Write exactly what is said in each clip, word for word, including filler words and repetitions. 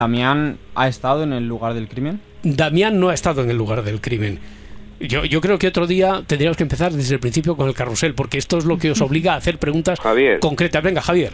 ¿Damián ha estado en el lugar del crimen? Damián no ha estado en el lugar del crimen. Yo, yo creo que otro día tendríamos que empezar desde el principio con el carrusel, porque esto es lo que os obliga a hacer preguntas Javier. concretas. Venga, Javier.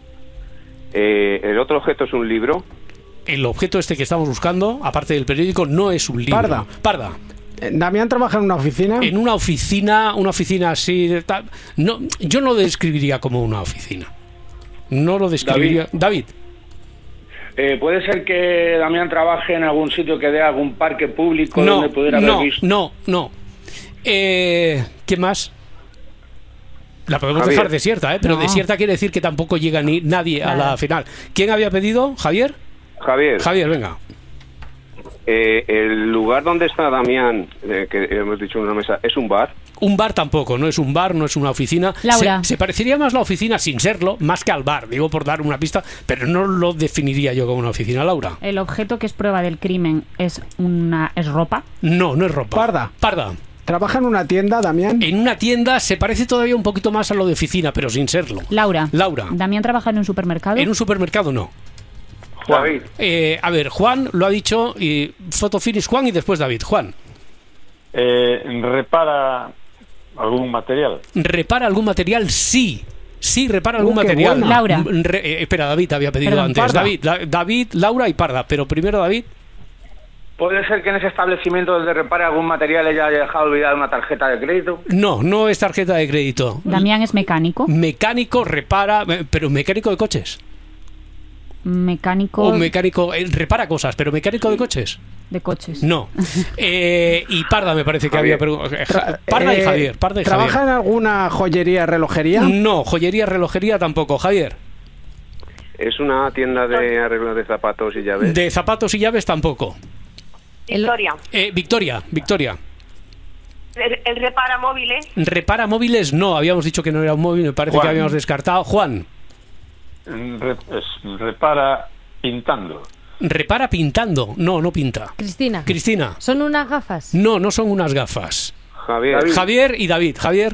Eh, ¿El otro objeto es un libro? El objeto este que estamos buscando, aparte del periódico, no es un libro. Parda. Parda. ¿Damián trabaja en una oficina? En una oficina, una oficina así... de tal- no, yo no lo describiría como una oficina. No lo describiría... David. Eh, ¿Puede ser que Damián trabaje en algún sitio que dé algún parque público No, donde pudiera haber no, visto? no, no. Eh, ¿Qué más? La podemos Javier. dejar desierta, ¿eh? Pero No. desierta quiere decir que tampoco llega ni nadie a la final. ¿Quién había pedido? ¿Javier? Javier, Javier, venga. eh, ¿el lugar donde está Damián, eh, que hemos dicho en una mesa, es un bar? Un bar tampoco, no es un bar, no es una oficina. Laura. Se, se parecería más la oficina sin serlo, más que al bar, digo por dar una pista, pero no lo definiría yo como una oficina. Laura. El objeto que es prueba del crimen es una es ropa. No, no es ropa. Parda. Parda. ¿Trabaja en una tienda, Damián? En una tienda se parece todavía un poquito más a lo de oficina, pero sin serlo. Laura. Laura. ¿Damián trabaja en un supermercado? En un supermercado no. David, Eh, a ver, Juan lo ha dicho, y photo finish Juan y después David. Juan, Eh, repara algún material. ¿repara algún material? Sí. Sí, repara algún Uh, qué material. bueno. Laura. Mm, re- eh, espera, David había pedido Perdón, antes. Parda. David, la- David, Laura y Parda, pero primero David. ¿Puede ser que en ese establecimiento donde repare algún material ella haya dejado olvidada una tarjeta de crédito? No, no es tarjeta de crédito. Damián es mecánico. Mecánico repara, eh, pero mecánico de coches. Mecánico O mecánico, eh, repara cosas, pero mecánico de coches. de coches. No. Eh, y Parda me parece que había Javier. preguntado. Parda y Eh, Javier. Parda y ¿Trabaja Javier. en alguna joyería, relojería? No, joyería, relojería tampoco. Javier. ¿es una tienda de arreglo de zapatos y llaves? De zapatos y llaves tampoco. Victoria. Eh, Victoria, Victoria. Él, él repara móviles. Repara móviles, no, habíamos dicho que no era un móvil, me parece Juan. que habíamos descartado. Juan, Re- es- repara pintando. repara pintando, no, no pinta. Cristina. Cristina, ¿Son unas gafas? no, no son unas gafas. Javier, Javier y David, Javier.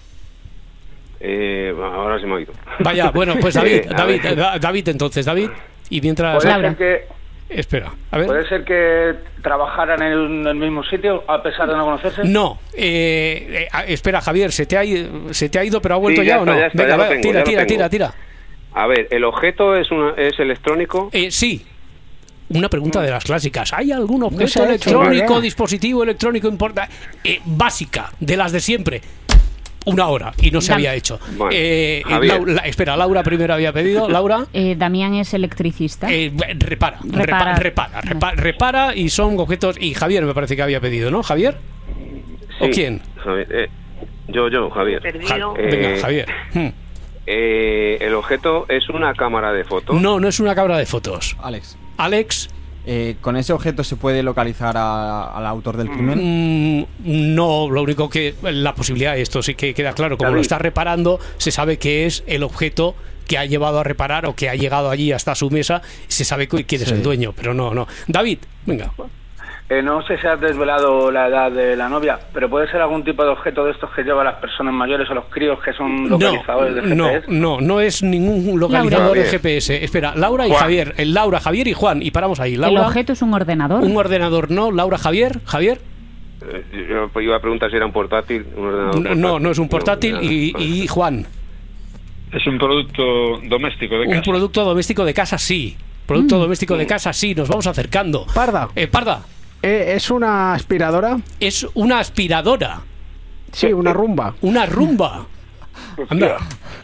eh, ahora se me ha oído. Vaya, bueno, pues David, Eh, a David, ver. Da- David entonces, David. Y mientras... ¿Puede Laura. ser, que, Espera, a ver. ¿Puede ser que trabajaran en el, en el mismo sitio a pesar de no conocerse? No, eh, eh, ah, espera, Javier, ¿se te, ha, ido- ¿se te ha ido pero ha vuelto Sí, ya, ya o no? está, ya está, Venga, ya lo va, tengo, tira, ya lo tira, tengo. tira, tira. A ver, ¿el objeto es, una, es electrónico? Eh, sí. Una pregunta de las clásicas. ¿Hay algún objeto No sé, electrónico, chaval. dispositivo electrónico importante? Eh, básica, de las de siempre. Una hora y no se Dam- había hecho. Bueno, Eh, eh, Javier. Lau- la- espera, Laura primero había pedido. Laura. Eh, Damián es electricista. Eh, repara, repara, Repara. repara, repara, repara y son objetos. Y Javier me parece que había pedido, ¿no? ¿Javier? ¿O Sí. quién? Javier, eh, yo, yo, Javier. Perdido. Eh, Venga, Javier. Hmm. eh, ¿El objeto es una cámara de fotos? No, no es una cámara de fotos. Alex, Alex, eh, ¿con ese objeto se puede localizar a- al autor del crimen? mm, no, lo único que la posibilidad, esto sí que queda claro, como David. lo está reparando, se sabe que es el objeto que ha llevado a reparar o que ha llegado allí hasta su mesa, se sabe cu- quién es Sí. el dueño, pero no, no. David, venga. Eh, no sé si has desvelado la edad de la novia, pero puede ser algún tipo de objeto de estos que llevan las personas mayores o los críos que son No, localizadores de G P no, S. no, no es ningún localizador Laura. de G P S. Espera, Laura y Juan. Javier. El Laura, Javier y Juan. Y paramos ahí. El Laura, objeto es un ordenador. un ordenador, no. Laura, Javier, Javier. Eh, yo iba a preguntar si era un portátil. Un ordenador No, portátil. no, no es un portátil. No, Y, nada. y Juan, Es un producto doméstico de un casa. producto doméstico de casa, sí. Producto doméstico de casa, sí. Nos vamos acercando. Parda. Eh, Parda, Eh, ¿Es una aspiradora? es una aspiradora. Sí, una rumba. Una rumba. Anda.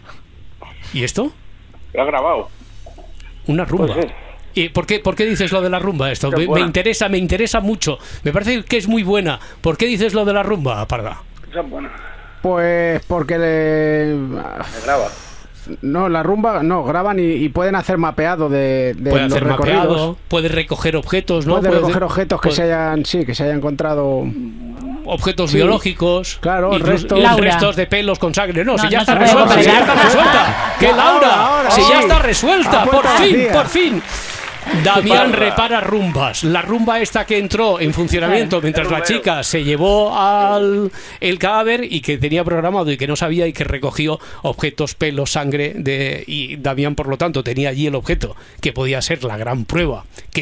¿Y esto? Lo ha grabado. Una rumba. Pues sí. ¿Y por qué, por qué dices lo de la rumba esto? Qué Me, me buena. interesa, me interesa mucho. Me parece que es muy buena. ¿Por qué dices lo de la rumba, Parda? Esa es buena. Pues porque le... Me graba. No, la rumba, no, graban y, y pueden hacer mapeado de, de Puede los hacer recorridos. mapeado, puede recoger objetos, ¿no? Puede Puede recoger hacer- objetos que puede- se hayan, sí, que se hayan encontrado. objetos Sí. biológicos, Claro, incluso- restos. y Laura. restos de pelos con sangre. No, No, si ya no está se puede resuelta, si ya comparar. está resuelta. ¡Que Ahora, Laura! ahora, si sí. ya está resuelta, A por puerta fin, vacía. por fin. Damián repara rumbas. La rumba esta que entró en funcionamiento mientras la chica se llevó al el cadáver y que tenía programado y que no sabía y que recogió objetos, pelos, sangre de y Damián, por lo tanto, tenía allí el objeto que podía ser la gran prueba que